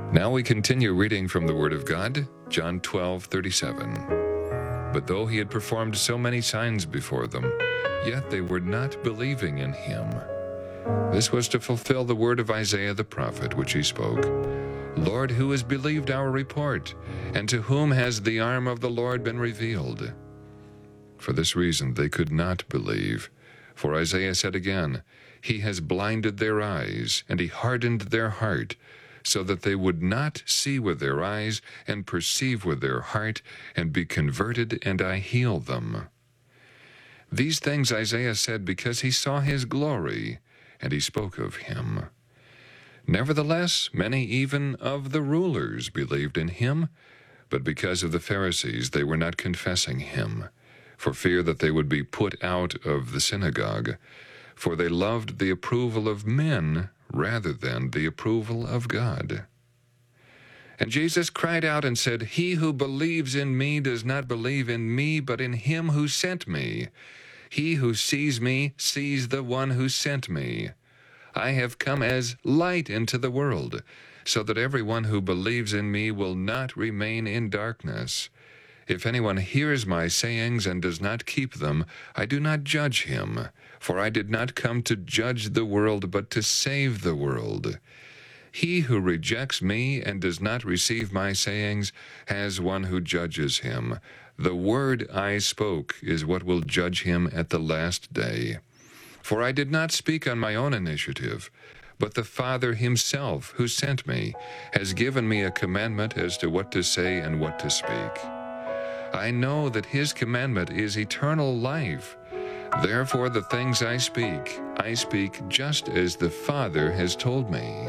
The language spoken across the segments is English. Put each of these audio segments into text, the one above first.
Now we continue reading from the Word of God, John 12:37. But though he had performed so many signs before them, yet they were not believing in him. This was to fulfill the word of Isaiah the prophet, which he spoke. Lord, who has believed our report? And to whom has the arm of the Lord been revealed? For this reason they could not believe. For Isaiah said again, He has blinded their eyes, and he hardened their heart, so that they would not see with their eyes, and perceive with their heart, and be converted, and I heal them. These things Isaiah said because he saw his glory, and he spoke of him. Nevertheless, many even of the rulers believed in him, but because of the Pharisees they were not confessing him, for fear that they would be put out of the synagogue. For they loved the approval of men rather than the approval of God. And Jesus cried out and said, He who believes in me does not believe in me, but in him who sent me. He who sees me sees the one who sent me. I have come as light into the world, so that everyone who believes in me will not remain in darkness. If anyone hears my sayings and does not keep them, I do not judge him, for I did not come to judge the world, but to save the world. He who rejects me and does not receive my sayings has one who judges him. The word I spoke is what will judge him at the last day. For I did not speak on my own initiative, but the Father himself who sent me has given me a commandment as to what to say and what to speak. I know that his commandment is eternal life. Therefore the things I speak just as the Father has told me.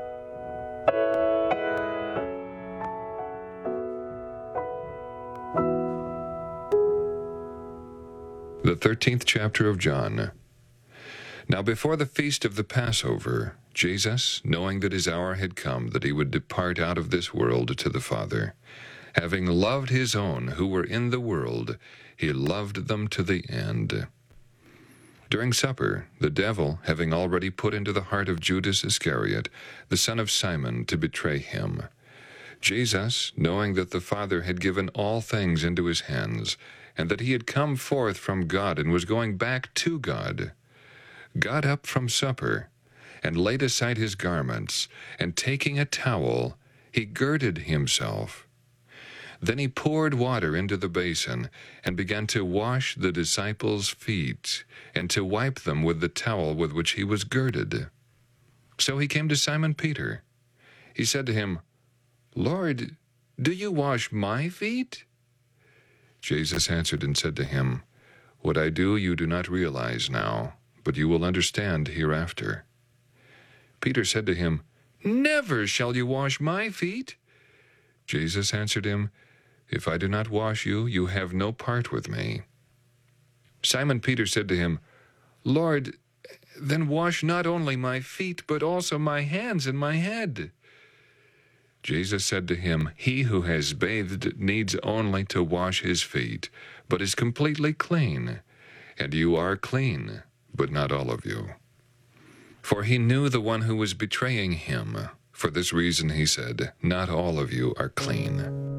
The 13th chapter of John. Now before the feast of the Passover, Jesus, knowing that his hour had come, that he would depart out of this world to the Father, having loved his own who were in the world, he loved them to the end. During supper, the devil, having already put into the heart of Judas Iscariot, the son of Simon, to betray him, Jesus, knowing that the Father had given all things into his hands, and that he had come forth from God and was going back to God, got up from supper, and laid aside his garments, and taking a towel, he girded himself. Then he poured water into the basin, and began to wash the disciples' feet, and to wipe them with the towel with which he was girded. So he came to Simon Peter. He said to him, Lord, do you wash my feet? Jesus answered and said to him, What I do you do not realize now, but you will understand hereafter. Peter said to him, Never shall you wash my feet. Jesus answered him, If I do not wash you, you have no part with me. Simon Peter said to him, Lord, then wash not only my feet, but also my hands and my head. Jesus said to him, He who has bathed needs only to wash his feet, but is completely clean. And you are clean, but not all of you. For he knew the one who was betraying him. For this reason he said, Not all of you are clean.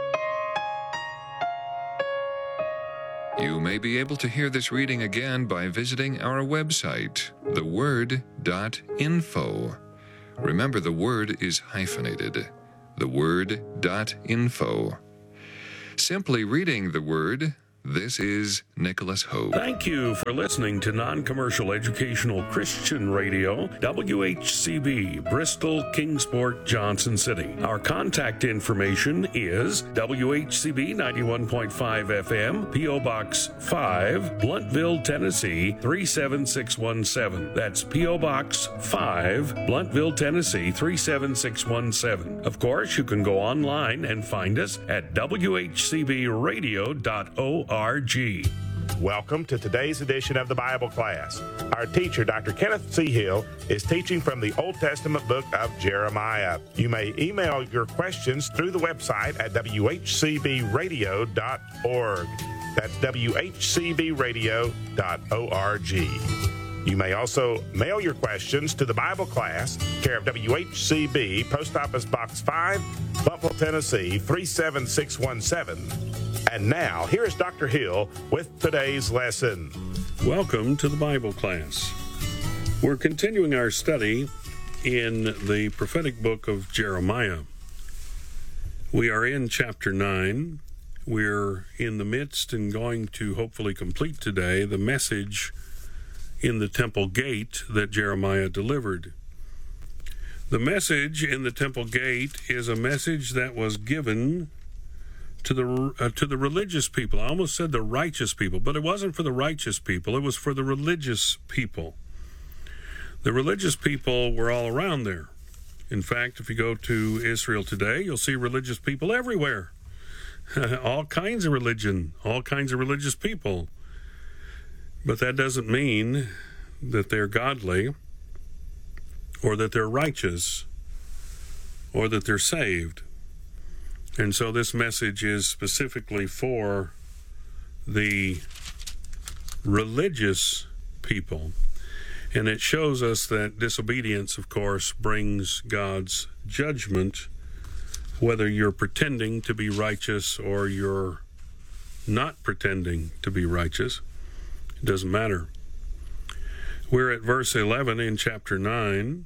You may be able to hear this reading again by visiting our website, theword.info. Remember, the word is hyphenated, theword.info. Simply reading the Word, this is Nicholas Hope. Thank you for listening to Non-Commercial Educational Christian Radio, WHCB, Bristol, Kingsport, Johnson City. Our contact information is WHCB 91.5 FM, P.O. Box 5, Bluntville, Tennessee 37617. That's P.O. Box 5, Bluntville, Tennessee 37617. Of course, you can go online and find us at WHCBradio.org. Welcome to today's edition of the Bible class. Our teacher, Dr. Kenneth C. Hill, is teaching from the Old Testament book of Jeremiah. You may email your questions through the website at whcbradio.org. That's whcbradio.org. You may also mail your questions to the Bible class, care of WHCB, Post Office Box 5, Buffalo, Tennessee, 37617. And now, here is Dr. Hill with today's lesson. Welcome to the Bible class. We're continuing our study in the prophetic book of Jeremiah. We are in chapter 9. We're in the midst and going to hopefully complete today the message in the temple gate that Jeremiah delivered. The message in the temple gate is a message that was given to the religious people. I almost said the righteous people, but it wasn't for the righteous people. It was for the religious people. The religious people were all around there. In fact, if you go to Israel today, you'll see religious people everywhere. All kinds of religion, all kinds of religious people. But that doesn't mean that they're godly, or that they're righteous, or that they're saved. And so this message is specifically for the religious people. And it shows us that disobedience, of course, brings God's judgment, whether you're pretending to be righteous or you're not pretending to be righteous. It doesn't matter. We're at verse 11 in chapter 9.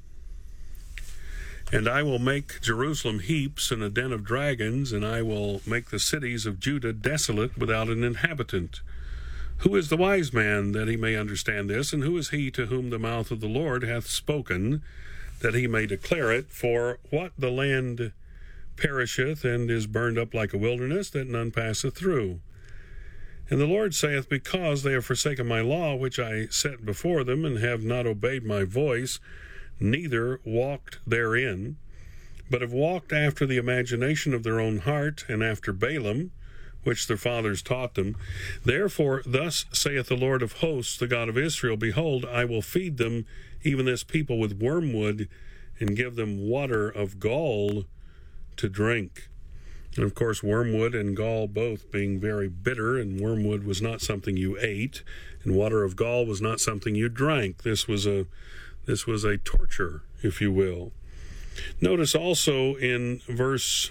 And I will make Jerusalem heaps and a den of dragons, and I will make the cities of Judah desolate without an inhabitant. Who is the wise man that he may understand this? And who is he to whom the mouth of the Lord hath spoken, that he may declare it? For what the land perisheth and is burned up like a wilderness, that none passeth through. And the Lord saith, because they have forsaken my law, which I set before them, and have not obeyed my voice, neither walked therein, but have walked after the imagination of their own heart, and after Balaam, which their fathers taught them. Therefore, thus saith the Lord of hosts, the God of Israel, behold, I will feed them, even this people, with wormwood, and give them water of gall to drink. And of course, wormwood and gall both being very bitter, and wormwood was not something you ate, and water of gall was not something you drank. This was a torture, if you will. Notice also in verse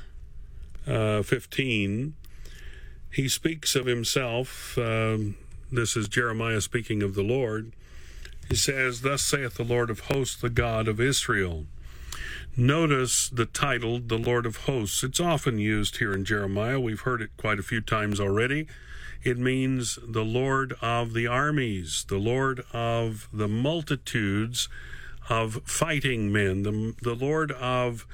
15, he speaks of himself. This is Jeremiah speaking of the Lord. He says, thus saith the Lord of hosts, the God of Israel. Notice the title, the Lord of hosts. It's often used here in Jeremiah. We've heard it quite a few times already. It means the Lord of the armies, the Lord of the multitudes of fighting men, the Lord of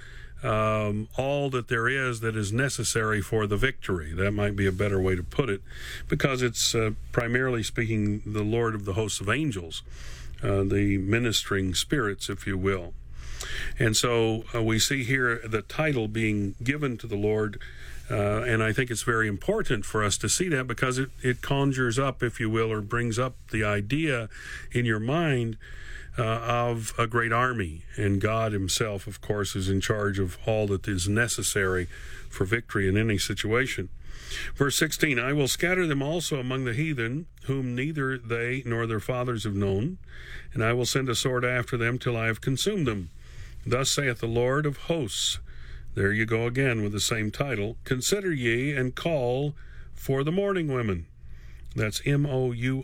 all that there is that is necessary for the victory. That might be a better way to put it, because it's primarily speaking the Lord of the hosts of angels, the ministering spirits, if you will. And so we see here the title being given to the Lord, and I think it's very important for us to see that, because it conjures up, if you will, or brings up the idea in your mind of a great army. And God himself, of course, is in charge of all that is necessary for victory in any situation. Verse 16, I will scatter them also among the heathen, whom neither they nor their fathers have known, and I will send a sword after them till I have consumed them. Thus saith the Lord of hosts. There you go again with the same title. Consider ye and call for the mourning women. That's mourning,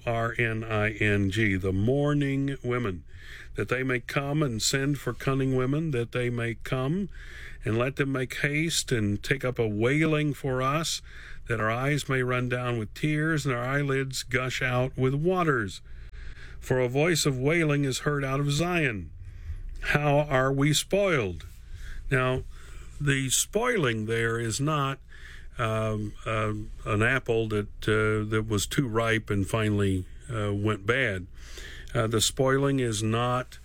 the mourning women, that they may come, and send for cunning women, that they may come, and let them make haste and take up a wailing for us, that our eyes may run down with tears, and our eyelids gush out with waters. For a voice of wailing is heard out of Zion. How are we spoiled? Now, the spoiling there is not an apple that was too ripe and finally went bad. The spoiling is not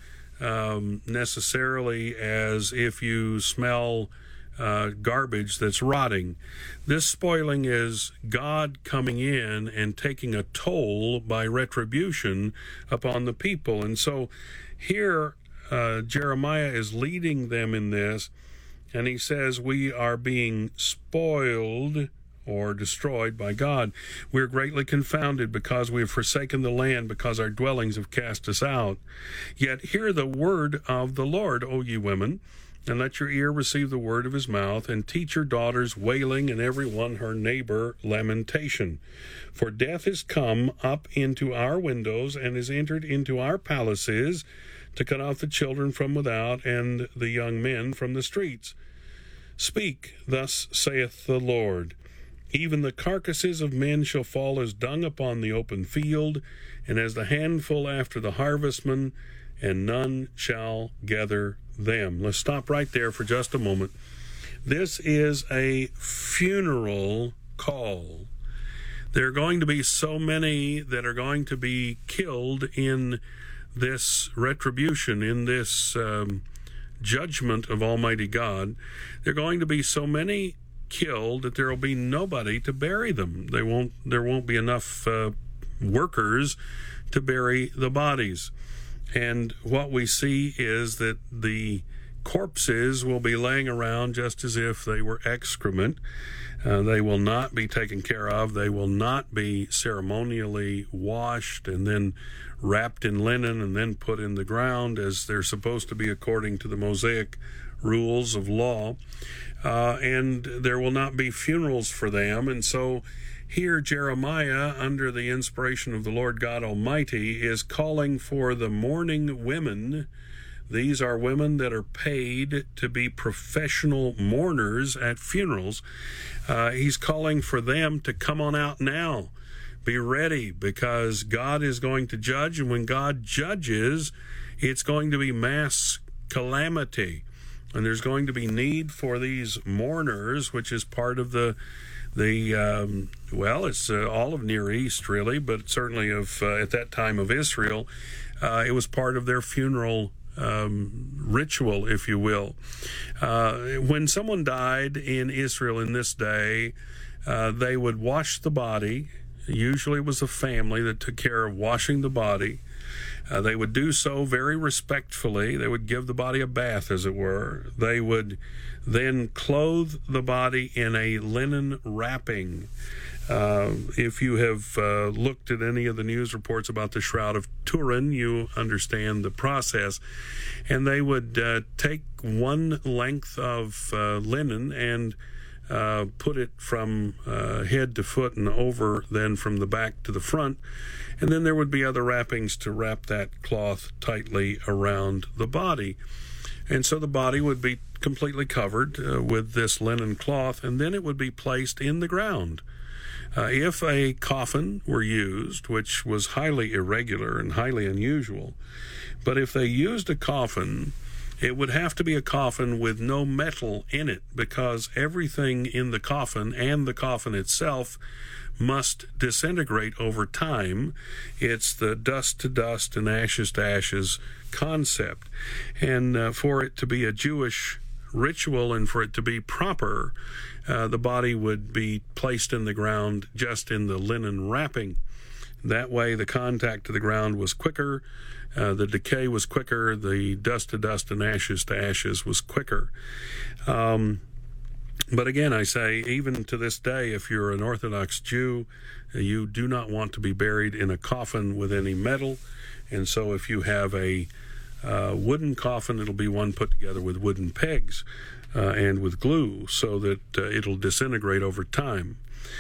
necessarily as if you smell garbage that's rotting. This spoiling is God coming in and taking a toll by retribution upon the people. And so here Jeremiah is leading them in this, and he says we are being spoiled or destroyed by God. We're greatly confounded because we have forsaken the land, because our dwellings have cast us out. Yet hear the word of the Lord, O ye women, and let your ear receive the word of his mouth, and teach your daughters wailing, and every one her neighbor lamentation. For death is come up into our windows, and is entered into our palaces, to cut off the children from without, and the young men from the streets. Speak, thus saith the Lord. Even the carcasses of men shall fall as dung upon the open field, and as the handful after the harvestman, and none shall gather them. Let's stop right there for just a moment. This is a funeral call. There are going to be so many that are going to be killed in this retribution, in this judgment of Almighty God. There are going to be so many killed that there will be nobody to bury them. There won't be enough workers to bury the bodies. And what we see is that the corpses will be laying around just as if they were excrement. They will not be taken care of. They will not be ceremonially washed and then wrapped in linen and then put in the ground as they're supposed to be according to the Mosaic rules of law. And there will not be funerals for them. And so here Jeremiah, under the inspiration of the Lord God Almighty, is calling for the mourning women. These are women that are paid to be professional mourners at funerals. He's calling for them to come on out now. Be ready, because God is going to judge, and when God judges, it's going to be mass calamity. And there's going to be need for these mourners, which is part of it's all of Near East, really, but certainly of at that time of Israel, it was part of their funeral ritual, if you will. When someone died in Israel in this day, they would wash the body. Usually it was a family that took care of washing the body. They would do so very respectfully. They would give the body a bath, as it were. They would then clothe the body in a linen wrapping. If you have looked at any of the news reports about the Shroud of Turin, you understand the process. And they would take one length of linen and put it from head to foot and over, then from the back to the front. And then there would be other wrappings to wrap that cloth tightly around the body. And so the body would be completely covered with this linen cloth, and then it would be placed in the ground. If a coffin were used, which was highly irregular and highly unusual, but if they used a coffin, it would have to be a coffin with no metal in it, because everything in the coffin and the coffin itself must disintegrate over time. It's the dust to dust and ashes to ashes concept. And for it to be a Jewish ritual and for it to be proper, the body would be placed in the ground just in the linen wrapping. That way the contact to the ground was quicker, the decay was quicker, the dust to dust and ashes to ashes was quicker. But again, I say, even to this day, if you're an Orthodox Jew, you do not want to be buried in a coffin with any metal. And so if you have a wooden coffin, it'll be one put together with wooden pegs and with glue, so that it'll disintegrate over time.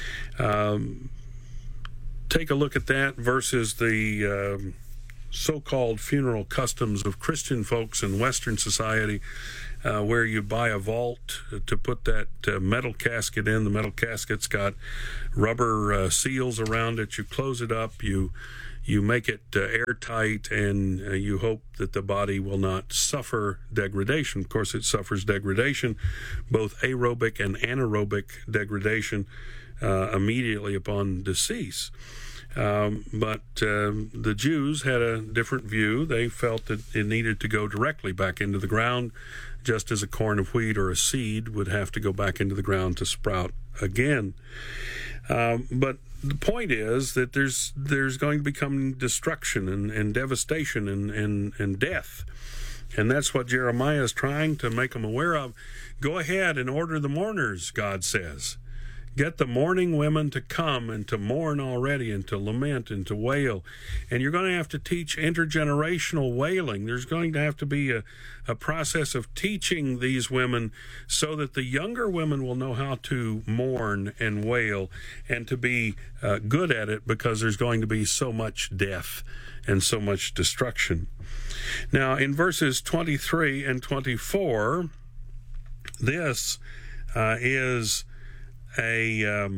Take a look at that versus the so-called funeral customs of Christian folks in Western society, where you buy a vault to put that metal casket in. The metal casket's got rubber seals around it. You close it up, you make it airtight, and you hope that the body will not suffer degradation. Of course, it suffers degradation, both aerobic and anaerobic degradation, immediately upon decease. But the Jews had a different view. They felt that it needed to go directly back into the ground, just as a corn of wheat or a seed would have to go back into the ground to sprout again. But the point is that there's going to become destruction and devastation and death. And that's what Jeremiah is trying to make them aware of. Go ahead and order the mourners, God says. Get the mourning women to come and to mourn already and to lament and to wail. And you're going to have to teach intergenerational wailing. There's going to have to be a process of teaching these women so that the younger women will know how to mourn and wail and to be good at it, because there's going to be so much death and so much destruction. Now, in verses 23 and 24, this is a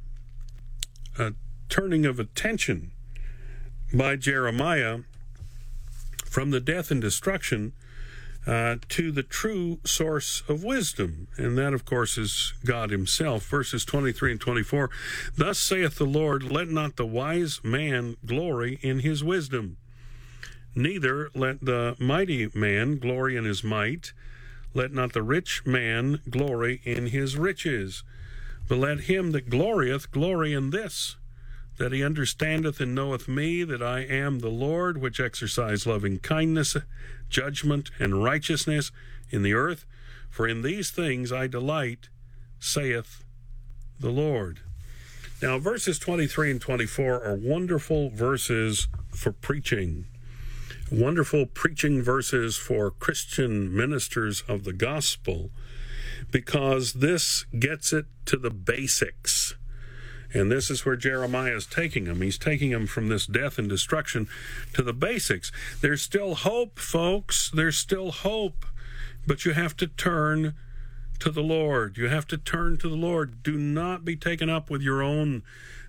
turning of attention by Jeremiah from the death and destruction to the true source of wisdom, and that, of course, is God himself. Verses 23 and 24, "Thus saith the Lord, let not the wise man glory in his wisdom, neither let the mighty man glory in his might, let not the rich man glory in his riches, but let him that glorieth glory in this, that he understandeth and knoweth me, that I am the Lord, which exercise loving kindness, judgment, and righteousness in the earth. For in these things I delight, saith the Lord." Now, verses 23 and 24 are wonderful verses for preaching. Wonderful preaching verses for Christian ministers of the gospel, because this gets it to the basics. And this is where Jeremiah is taking them. He's taking them from this death and destruction to the basics. There's still hope, folks. There's still hope. But you have to turn to the Lord. You have to turn to the Lord. Do not be taken up with your own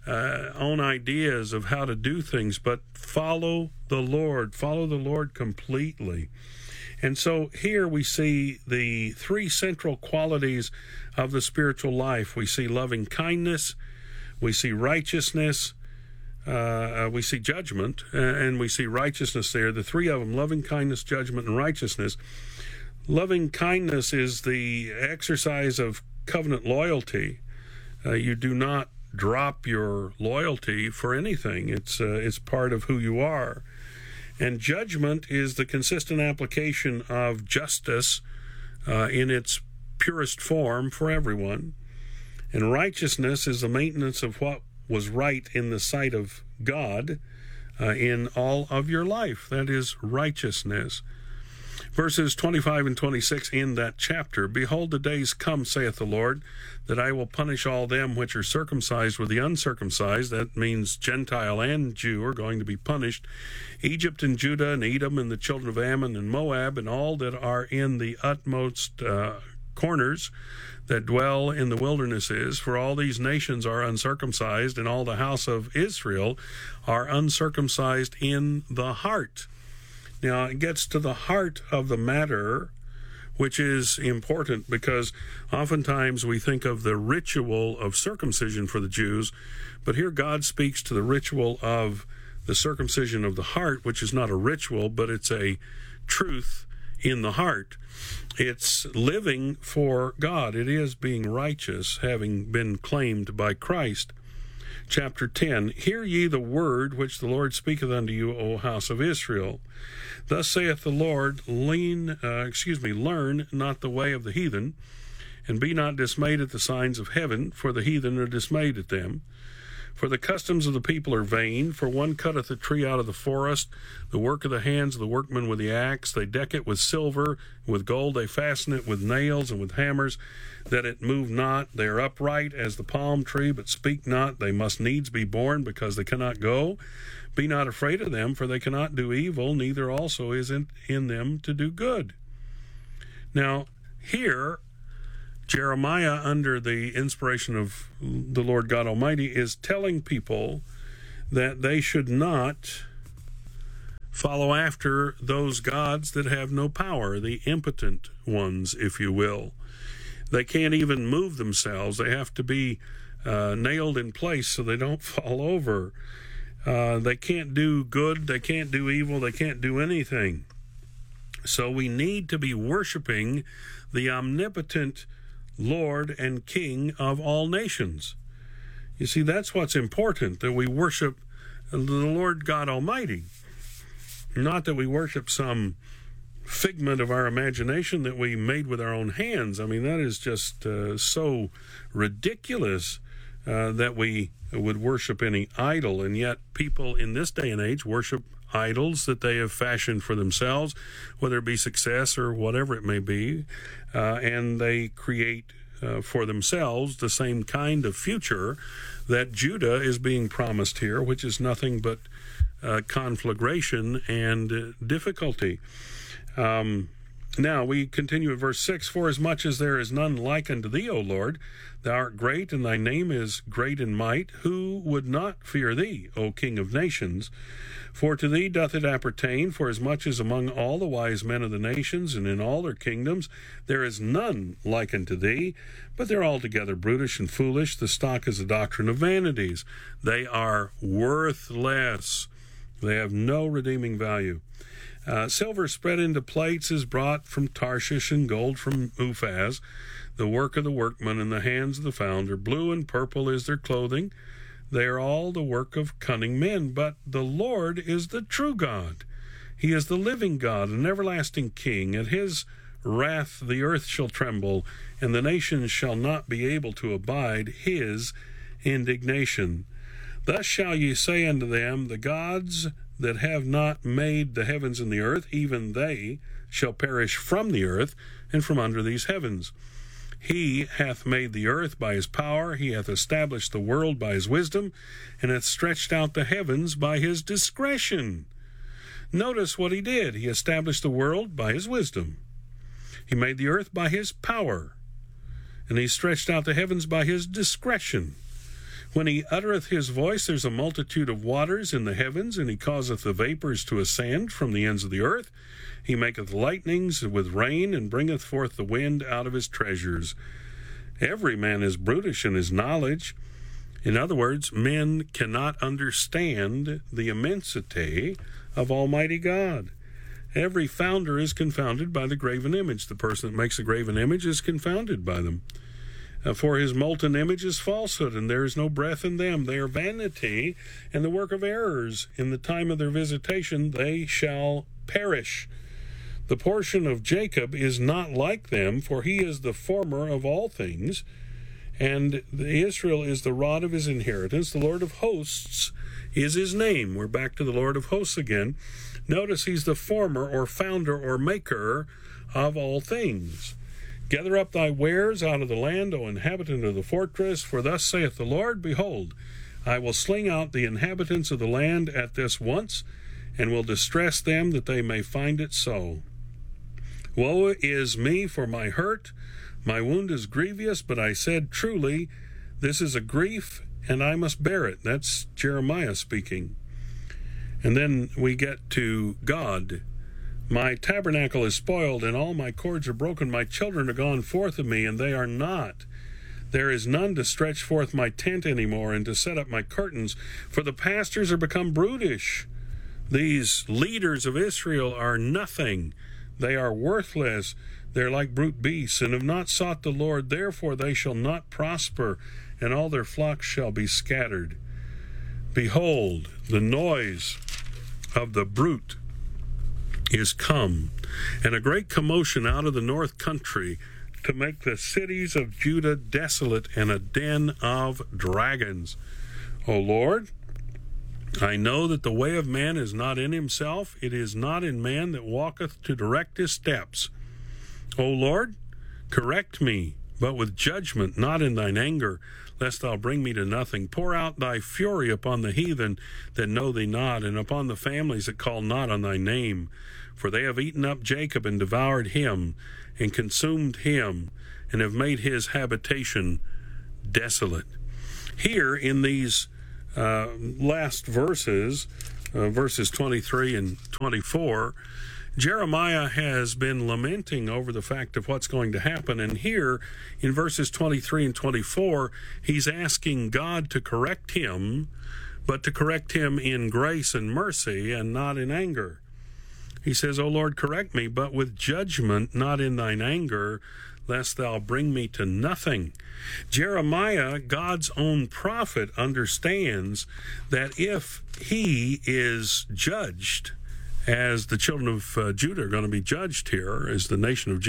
ideas of how to do things, but follow the Lord. Follow the Lord completely. And so here we see the three central qualities of the spiritual life. We see loving kindness, we see righteousness, we see judgment, and we see righteousness there. The three of them, loving kindness, judgment, and righteousness. Loving kindness is the exercise of covenant loyalty. You do not drop your loyalty for anything. It's part of who you are. And judgment is the consistent application of justice in its purest form for everyone. And righteousness is the maintenance of what was right in the sight of God in all of your life. That is righteousness. Verses 25 and 26 in that chapter, "Behold, the days come, saith the Lord, that I will punish all them which are circumcised with the uncircumcised." That means Gentile and Jew are going to be punished. "Egypt and Judah and Edom and the children of Ammon and Moab and all that are in the utmost corners that dwell in the wildernesses, for all these nations are uncircumcised, and all the house of Israel are uncircumcised in the heart." Now, it gets to the heart of the matter, which is important, because oftentimes we think of the ritual of circumcision for the Jews, but here God speaks to the ritual of the circumcision of the heart, which is not a ritual, but it's a truth in the heart. It's living for God. It is being righteous, having been claimed by Christ. Chapter 10, "Hear ye the word which the Lord speaketh unto you, O house of Israel. Thus saith the Lord, learn not the way of the heathen, and be not dismayed at the signs of heaven, for the heathen are dismayed at them. For the customs of the people are vain, for one cutteth a tree out of the forest, the work of the hands of the workman with the axe. They deck it with silver, with gold they fasten it with nails and with hammers, that it move not. They are upright as the palm tree, but speak not. They must needs be born, because they cannot go. Be not afraid of them, for they cannot do evil, neither also is it in them to do good." Now, here, Jeremiah, under the inspiration of the Lord God Almighty, is telling people that they should not follow after those gods that have no power, the impotent ones, if you will. They can't even move themselves. They have to be nailed in place so they don't fall over. They can't do good. They can't do evil. They can't do anything. So we need to be worshiping the omnipotent Lord and King of all nations. You see, that's what's important, that we worship the Lord God Almighty. Not that we worship some figment of our imagination that we made with our own hands. I mean, that is just so ridiculous that we would worship any idol, and yet people in this day and age worship idols that they have fashioned for themselves, whether it be success or whatever it may be, and they create for themselves the same kind of future that Judah is being promised here, which is nothing but conflagration and difficulty. Now we continue at verse 6, "For as much as there is none like unto thee, O Lord, thou art great, and thy name is great in might. Who would not fear thee, O King of nations? For to thee doth it appertain, for as much as among all the wise men of the nations and in all their kingdoms there is none like unto thee, but they're altogether brutish and foolish. The stock is a doctrine of vanities. They are worthless. They have no redeeming value. Silver spread into plates is brought from Tarshish, and gold from Uphaz, the work of the workman in the hands of the founder. Blue and purple is their clothing. They are all the work of cunning men. But the Lord is the true God. He is the living God, an everlasting King. At his wrath the earth shall tremble, and the nations shall not be able to abide his indignation. Thus shall ye say unto them, the gods that have not made the heavens and the earth, even they shall perish from the earth and from under these heavens. He hath made the earth by his power, he hath established the world by his wisdom, and hath stretched out the heavens by his discretion." Notice what he did. He established the world by his wisdom. He made the earth by his power, and he stretched out the heavens by his discretion. When he uttereth his voice, there's a multitude of waters in the heavens, and he causeth the vapors to ascend from the ends of the earth. He maketh lightnings with rain, and bringeth forth the wind out of his treasures. Every man is brutish in his knowledge. In other words, men cannot understand the immensity of Almighty God. Every founder is confounded by the graven image. The person that makes a graven image is confounded by them. For his molten image is falsehood, and there is no breath in them. They are vanity and the work of errors. In the time of their visitation they shall perish. The portion of Jacob is not like them, for he is the former of all things, and Israel is the rod of his inheritance. The Lord of hosts is his name. We're back to the Lord of hosts again. Notice he's the former or founder or maker of all things. "Gather up thy wares out of the land, O inhabitant of the fortress, for thus saith the Lord, Behold, I will sling out the inhabitants of the land at this once, and will distress them that they may find it so. Woe is me for my hurt, my wound is grievous, but I said, Truly, this is a grief, and I must bear it." That's Jeremiah speaking. And then we get to God. "My tabernacle is spoiled, and all my cords are broken. My children are gone forth of me, and they are not. There is none to stretch forth my tent any more, and to set up my curtains, for the pastors are become brutish." These leaders of Israel are nothing. They are worthless. They're like brute beasts, and have not sought the Lord. Therefore they shall not prosper, and all their flocks shall be scattered. Behold, the noise of the brute is come, and a great commotion out of the north country, to make the cities of Judah desolate, and a den of dragons. O Lord, I know that the way of man is not in himself. It is not in man that walketh to direct his steps. O Lord, correct me, but with judgment, not in thine anger, lest thou bring me to nothing. Pour out thy fury upon the heathen that know thee not, and upon the families that call not on thy name. For they have eaten up Jacob, and devoured him, and consumed him, and have made his habitation desolate. Here in these last verses, verses 23 and 24, Jeremiah has been lamenting over the fact of what's going to happen. And here in verses 23 and 24, he's asking God to correct him, but to correct him in grace and mercy and not in anger. He says, O Lord, correct me, but with judgment, not in thine anger, lest thou bring me to nothing. Jeremiah, God's own prophet, understands that if he is judged, as the children of Judah are going to be judged here, as the nation of